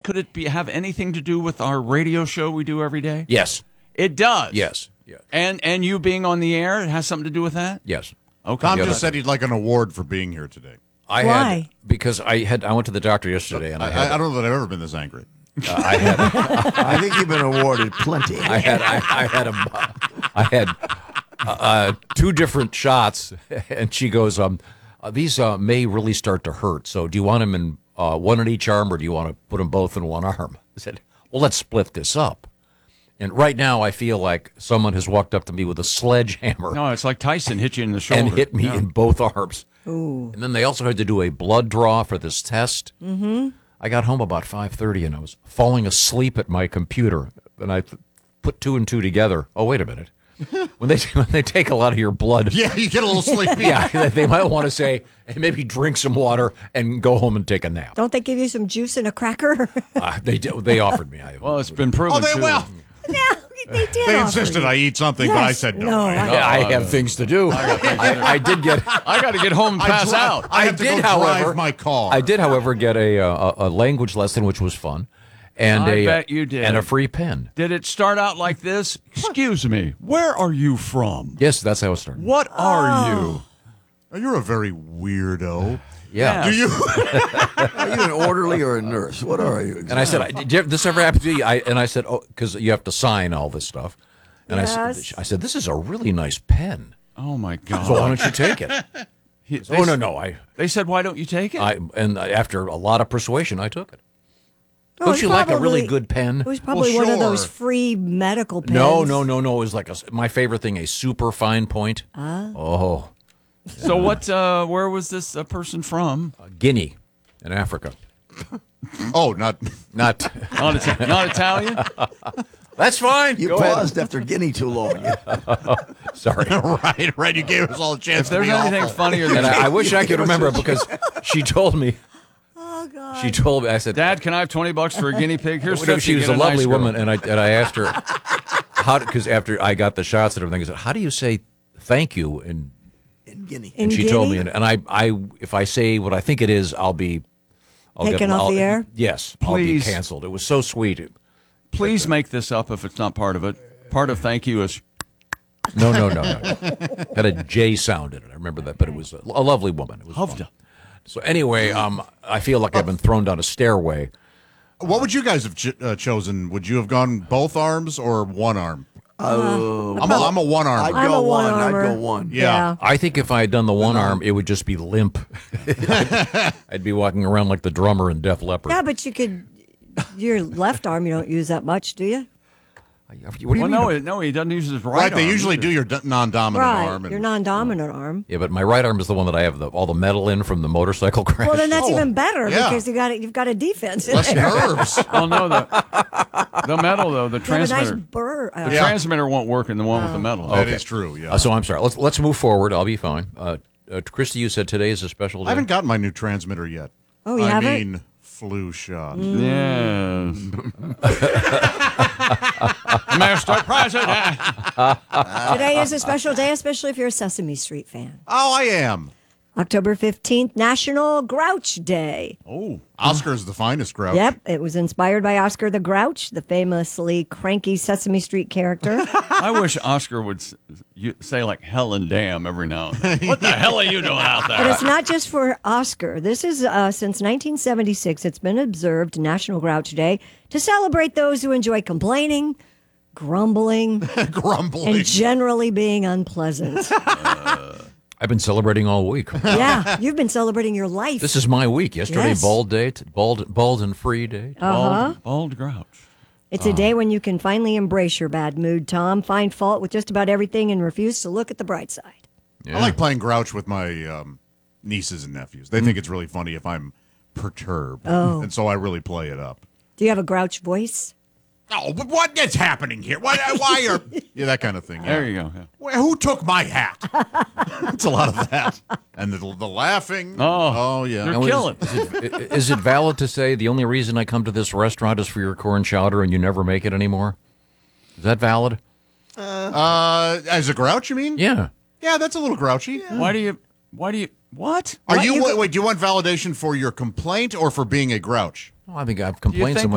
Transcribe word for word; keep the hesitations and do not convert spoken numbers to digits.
could it be have anything to do with our radio show we do every day? Yes. It does. Yes. Yes. And and you being on the air, it has something to do with that? Yes. Okay. Tom Yeah, just that- said he'd like an award for being here today. I Why? had because I had I went to the doctor yesterday and I, I, had, I, I don't know that I've ever been this angry. uh, I had I think you've been awarded plenty. I had I, I had a I had uh, two different shots, and she goes, um, uh, these uh, may really start to hurt. So do you want them in uh, one in each arm, or do you want to put them both in one arm? I said, well, let's split this up. And right now, I feel like someone has walked up to me with a sledgehammer No, it's like Tyson hit you in the shoulder. and hit me Yeah. in both arms. Ooh. And then they also had to do a blood draw for this test. Mm-hmm. I got home about five thirty, and I was falling asleep at my computer. And I th- put two and two together. Oh, wait a minute. When they when they take a lot of your blood, Yeah, you get a little sleepy. yeah, they might want to say, hey, maybe drink some water and go home and take a nap. Don't they give you some juice and a cracker? Uh, they did- they offered me. I, Well, it's been proven Oh, they too. will. No, they did. They offer insisted you. I eat something, but I Yes. said no. No, I, I- I have things to do. I, I did get. I got to get home and I pass dri- out. I, I have to did, go however- drive my car. I did, however, get a a, a language lesson, which was fun, and I a bet you did. and a free pen. Did it start out like this? Excuse me, where are you from? Yes, that's how it started. What are you? Oh, you're a very weirdo. Yeah. Do you? Are you an orderly or a nurse? What are you? And I said, I- "Did you ever- this ever happen to you?" I, and I said, "Oh, because you have to sign all this stuff." And I Yes. said, "I said this is a really nice pen. Oh my So why God! don't you take it?" He- they oh no, s- no, I, They said, why don't you take it? I, and after a lot of persuasion, I took it. Oh, Don't it's you like a really probably- good pen? It was probably Well, one of those sure. free medical pens. No, no, no, no. It was like a, my favorite thing, a super fine point. Ah. Oh, So what? Uh, where was this uh, person from? Guinea, in Africa. Oh, not. Not. Not, Ita- not Italian. That's fine. You Go paused after Guinea too long. Sorry. right, right. You gave us all a chance If there's to be anything awful. funnier than And I, I wish I could remember it because she told me. Oh God. She told me. I said, Dad, can I have twenty bucks for a guinea pig? Here's Whatever, fifty. she was get a lovely nice girl. woman, and I and I asked her how because after I got the shots and everything, I said, "How do you say thank you?" And In Guinea. In and she Guinea? told me, and, and I I if I say what I think it is, I'll be I'll Taken off I'll- the air? Yes, Please. I'll be canceled. It was so sweet. Please make this up if it's not part of it. Part of thank you is No, no, no, no. Had a J sound in it. I remember that, but it was a, a lovely woman. It was fun. Hovda. So anyway, um, I feel like I've been thrown down a stairway. What would you guys have ch- uh, chosen? Would you have gone both arms or one arm? Oh, I'm a, I'm a one arm. I'd I'm go a one. I'd one-armer. go one. Yeah. I think if I had done the one arm, it would just be limp. I'd be walking around like the drummer in Def Leppard. Yeah, but you could. Your left arm, you don't use that much, do you? What do you well, mean? no, it- no, he doesn't use his right. Right, they arm usually either. do your d- non-dominant Right. arm. And, Your non-dominant arm. Yeah, but my right arm is the one that I have the, all the metal in from the motorcycle crash. Well, then that's Oh, even better yeah. because you got it. You've got a defense. in less there. nerves. Oh no, the the metal though, the You have a nice transmitter, burr. uh, the Yeah. transmitter won't work in the one with the metal. That is true. Yeah. Uh, so I'm sorry. Let's let's move forward. I'll be fine. Uh, uh, Christy, you said today is a special day. I haven't gotten my new transmitter yet. Oh, you I haven't? mean, flu shot. Yes. Mister President. Today is a special day, especially if you're a Sesame Street fan. Oh, I am. October fifteenth, National Grouch Day. Oh, Oscar's the finest grouch. Yep, it was inspired by Oscar the Grouch, the famously cranky Sesame Street character. I wish Oscar would s- you, say like hell and damn every now and then. What the hell are you doing out But there? it's not just for Oscar. This is uh, since nineteen seventy-six, it's been observed National Grouch Day to celebrate those who enjoy complaining, grumbling, Grumbling. and generally being unpleasant. I've been celebrating all week. Yeah, you've been celebrating your life. This is my week. Yesterday, Yes. bald day, t- bald, bald and free day. uh-huh. Bald, bald grouch. It's a day when you can finally embrace your bad mood, Tom, find fault with just about everything, and refuse to look at the bright side. I like playing grouch with my um, nieces and nephews. They think it's really funny if I'm perturbed. Oh. And so I really play it up. Do you have a grouch voice? Oh, but what is happening here? Why, why are... Yeah, that kind of thing. Yeah. There you go. Yeah. Well, who took my hat? It's a lot of that. And the, the laughing. Oh. oh yeah. You're Now, is- killing. Is it, is it valid to say the only reason I come to this restaurant is for your corn chowder and you never make it anymore? Is that valid? Uh, as a grouch, you mean? Yeah. Yeah, that's a little grouchy. Why do you? Why do you? What? Are What, you, you- wait, wait, do you want validation for your complaint or for being a grouch? Well, I think I've complained so think much.